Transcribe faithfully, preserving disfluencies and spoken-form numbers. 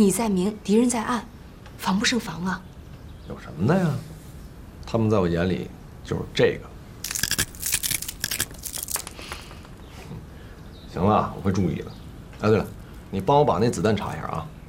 你在明，敌人在暗，防不胜防啊。 有什么的呀？他们在我眼里就是这个。行了，我会注意的。哎，对了，你帮我把那子弹查一下啊。